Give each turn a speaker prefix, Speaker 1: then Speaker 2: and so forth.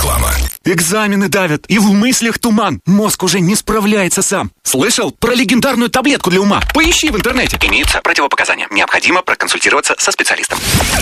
Speaker 1: Реклама.
Speaker 2: Экзамены давят, и в мыслях туман. Мозг уже не справляется сам. Слышал про легендарную таблетку для ума? Поищи в интернете.
Speaker 3: Имеются противопоказания. Необходимо проконсультироваться со специалистом.